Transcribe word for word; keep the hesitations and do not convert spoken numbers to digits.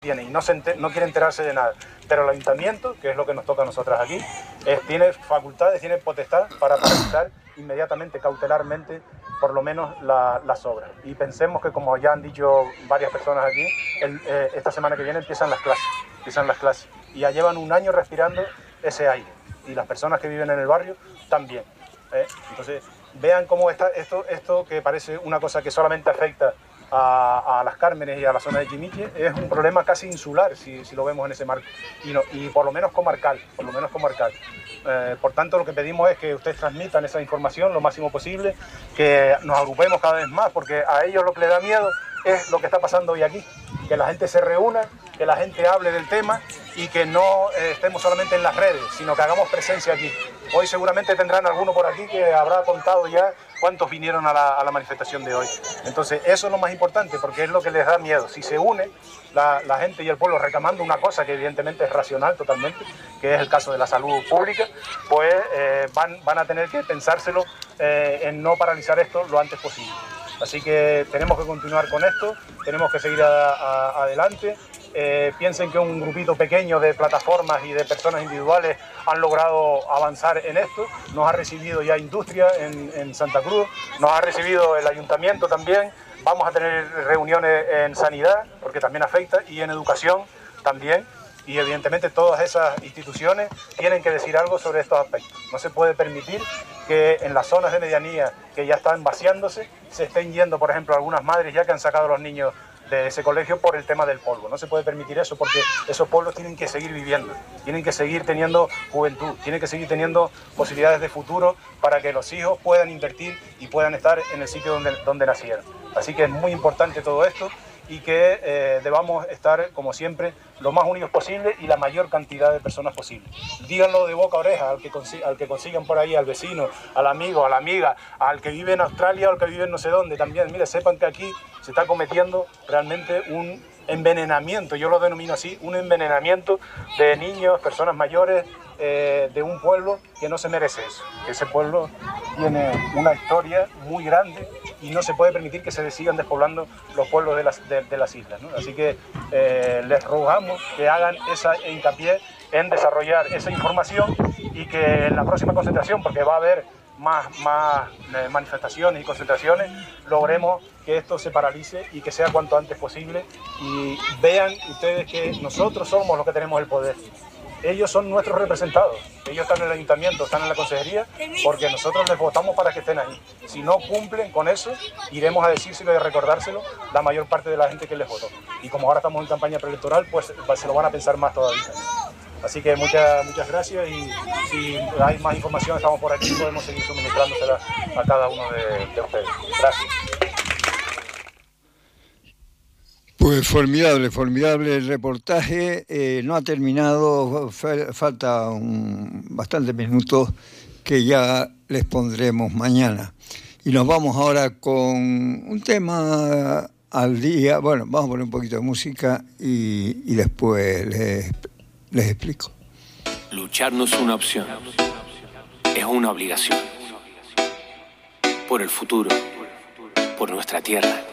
tiene y no, se enter, no quiere enterarse de nada. Pero el ayuntamiento, que es lo que nos toca a nosotras aquí, es, tiene facultades, tiene potestad para paralizar inmediatamente, cautelarmente, por lo menos la, las obras. Y pensemos que, como ya han dicho varias personas aquí, el, eh, esta semana que viene empiezan las clases, empiezan las clases. Y ya llevan un año respirando ese aire. Y las personas que viven en el barrio también. ¿eh? Entonces, vean cómo está esto, esto que parece una cosa que solamente afecta A, a las Cármenes y a la zona de Chimiche, es un problema casi insular, si, si lo vemos en ese marco, y, no, y por lo menos comarcal, por lo menos comarcal. Eh, por tanto, lo que pedimos es que ustedes transmitan esa información lo máximo posible, que nos agrupemos cada vez más, porque a ellos lo que les da miedo es lo que está pasando hoy aquí, que la gente se reúna, que la gente hable del tema y que no eh, estemos solamente en las redes, sino que hagamos presencia aquí. Hoy seguramente tendrán alguno por aquí que habrá contado ya cuántos vinieron a la, a la manifestación de hoy. Entonces, eso es lo más importante, porque es lo que les da miedo. Si se une la, la gente y el pueblo reclamando una cosa que evidentemente es racional totalmente, que es el caso de la salud pública, pues eh, van, van a tener que pensárselo eh, en no paralizar esto lo antes posible. Así que tenemos que continuar con esto, tenemos que seguir a, a, adelante. Eh, piensen que un grupito pequeño de plataformas y de personas individuales han logrado avanzar en esto. Nos ha recibido ya Industria en, en Santa Cruz, nos ha recibido el Ayuntamiento también. Vamos a tener reuniones en Sanidad, porque también afecta, y en Educación también. Y evidentemente todas esas instituciones tienen que decir algo sobre estos aspectos. No se puede permitir que en las zonas de medianía que ya están vaciándose, se estén yendo, por ejemplo, algunas madres ya que han sacado a los niños de ese colegio por el tema del polvo. No se puede permitir eso, porque esos pueblos tienen que seguir viviendo, tienen que seguir teniendo juventud, tienen que seguir teniendo posibilidades de futuro para que los hijos puedan invertir y puedan estar en el sitio donde, donde nacieron. Así que es muy importante todo esto y que eh, debamos estar, como siempre, lo más unidos posible y la mayor cantidad de personas posible. Díganlo de boca a oreja al que, al que consigan por ahí, al vecino, al amigo, a la amiga, al que vive en Australia o al que vive en no sé dónde también. Mire, sepan que aquí se está cometiendo realmente un envenenamiento, yo lo denomino así, un envenenamiento de niños, personas mayores, eh, de un pueblo que no se merece eso. Ese pueblo tiene una historia muy grande y no se puede permitir que se sigan despoblando los pueblos de las, de, de las islas, ¿no? Así que eh, les rogamos que hagan esa hincapié en desarrollar esa información y que en la próxima concentración, porque va a haber más, más eh, manifestaciones y concentraciones, logremos que esto se paralice y que sea cuanto antes posible, y vean ustedes que nosotros somos los que tenemos el poder. Ellos son nuestros representados, ellos están en el ayuntamiento, están en la consejería, porque nosotros les votamos para que estén ahí. Si no cumplen con eso, iremos a decírselo y a recordárselo la mayor parte de la gente que les votó. Y como ahora estamos en campaña preelectoral, pues se lo van a pensar más todavía. Así que muchas, muchas gracias, y si hay más información, estamos por aquí, podemos seguir suministrándosela a cada uno de, de ustedes. Gracias. Pues formidable, formidable el reportaje. Eh, no ha terminado, falta un, bastantes minutos que ya les pondremos mañana. Y nos vamos ahora con un tema al día. Bueno, vamos a poner un poquito de música y, y después les, les explico. Luchar no es una opción, es una obligación. Por el futuro, por nuestra tierra.